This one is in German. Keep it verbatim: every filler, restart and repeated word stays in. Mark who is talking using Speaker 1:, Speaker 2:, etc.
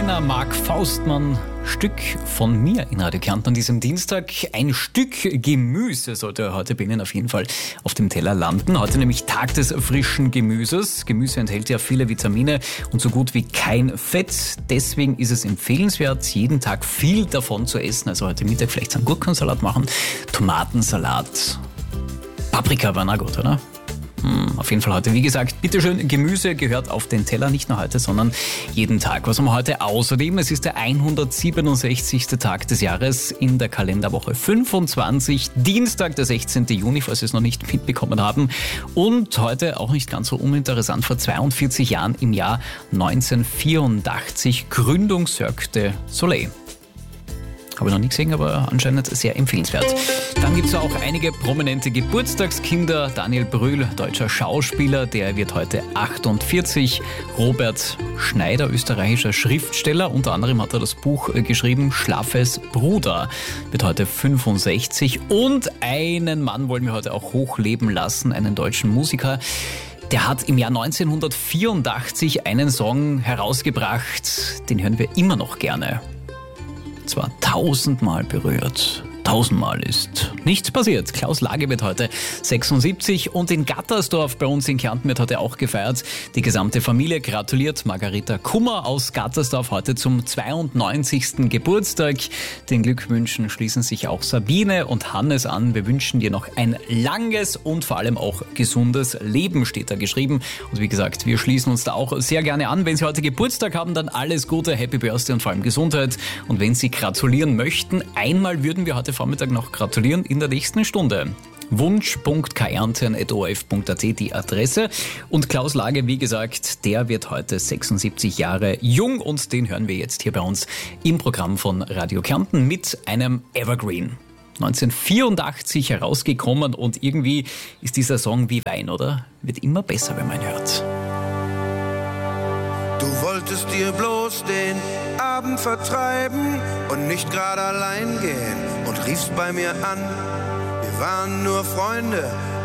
Speaker 1: Rainer Mark Faustmann, Stück von mir in Radio Kärnten an diesem Dienstag. Ein Stück Gemüse sollte heute bei Ihnen auf jeden Fall auf dem Teller landen. Heute nämlich Tag des frischen Gemüses. Gemüse enthält ja viele Vitamine und so gut wie kein Fett. Deswegen ist es empfehlenswert, jeden Tag viel davon zu essen. Also heute Mittag vielleicht einen Gurkensalat machen, Tomatensalat, Paprika war na gut, oder? Hm, auf jeden Fall heute, wie gesagt, bitteschön, Gemüse gehört auf den Teller, nicht nur heute, sondern jeden Tag. Was haben wir heute außerdem? Es ist der hundertsiebenundsechzigste Tag des Jahres in der Kalenderwoche fünfundzwanzig, Dienstag, der sechzehnten Juni, falls Sie es noch nicht mitbekommen haben. Und heute, auch nicht ganz so uninteressant, vor zweiundvierzig Jahren im Jahr neunzehnhundertvierundachtzig, Gründung Cirque du Soleil. Habe ich noch nie gesehen, aber anscheinend sehr empfehlenswert. Dann gibt es auch einige prominente Geburtstagskinder. Daniel Brühl, deutscher Schauspieler, der wird heute achtundvierzig. Robert Schneider, österreichischer Schriftsteller. Unter anderem hat er das Buch geschrieben, Schlaffes Bruder, wird heute fünfundsechzig. Und einen Mann wollen wir heute auch hochleben lassen, einen deutschen Musiker. Der hat im Jahr neunzehnhundertvierundachtzig einen Song herausgebracht, den hören wir immer noch gerne. Zwar tausendmal berührt. Tausendmal ist nichts passiert. Klaus Lage wird heute sechsundsiebzig und in Gattersdorf bei uns in Kärnten wird heute auch gefeiert. Die gesamte Familie gratuliert Margarita Kummer aus Gattersdorf heute zum zweiundneunzigsten Geburtstag. Den Glückwünschen schließen sich auch Sabine und Hannes an. Wir wünschen dir noch ein langes und vor allem auch gesundes Leben, steht da geschrieben. Und wie gesagt, wir schließen uns da auch sehr gerne an. Wenn Sie heute Geburtstag haben, dann alles Gute, Happy Birthday und vor allem Gesundheit. Und wenn Sie gratulieren möchten, einmal würden wir heute Vormittag noch gratulieren in der nächsten Stunde. wunsch punkt kärnten at o r f punkt a t die Adresse. Und Klaus Lage, wie gesagt, der wird heute sechsundsiebzig Jahre jung und den hören wir jetzt hier bei uns im Programm von Radio Kärnten mit einem Evergreen. neunzehnhundertvierundachtzig herausgekommen und irgendwie ist dieser Song wie Wein, oder? Wird immer besser, wenn man ihn hört.
Speaker 2: Du wolltest dir bloß den Abend vertreiben und nicht gerade allein gehen und riefst bei mir an. Wir waren nur Freunde,